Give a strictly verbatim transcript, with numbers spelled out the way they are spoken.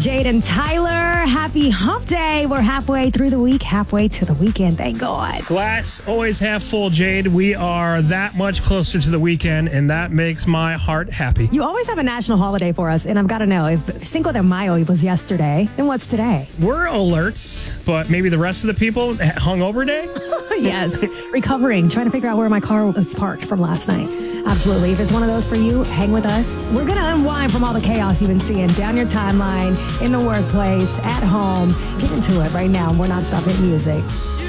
Jade and Tyler, happy hump day. We're halfway through the week, halfway to the weekend. Thank God. Glass always half full, Jade. We are that much closer to the weekend, and that makes my heart happy. You always have a national holiday for us, and I've got to know, if Cinco de Mayo was yesterday, then what's today? We're alerts, but maybe the rest of the people, hungover day? Yes. Recovering, trying to figure out where my car was parked from last night. Absolutely. If it's one of those for you, hang with us. We're going to unwind from all the chaos you've been seeing down your timeline, in the workplace, at home. Get into it right now. We're not stopping music.